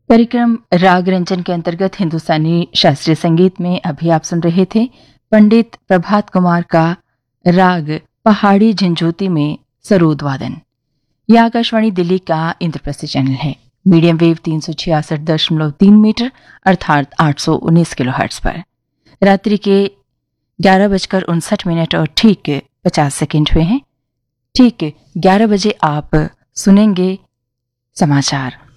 कार्यक्रम राग रंजन के अंतर्गत हिंदुस्तानी शास्त्रीय संगीत में अभी आप सुन रहे थे पंडित प्रभात कुमार का राग पहाड़ी झंझोती में सरोद वादन। यह आकाशवाणी दिल्ली का इंद्रप्रस्थ चैनल है। मीडियम वेव 366.3 मीटर अर्थात 819 किलोहर्ट्ज पर। रात्रि के 11:59 और ठीक 50 सेकेंड हुए हैं। ठीक 11 बजे आप सुनेंगे समाचार।